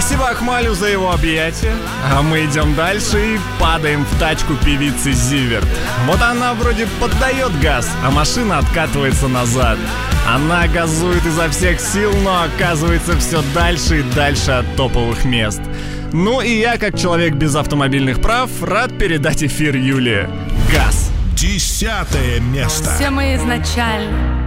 Спасибо Акмалю за его объятия. А мы идем дальше и падаем в тачку певицы Зиверт. Вот она вроде поддает газ, а машина откатывается назад. Она газует изо всех сил, но оказывается все дальше и дальше от топовых мест. Ну и я, как человек без автомобильных прав, рад передать эфир Юлии. Газ. 10 место. Все мы изначально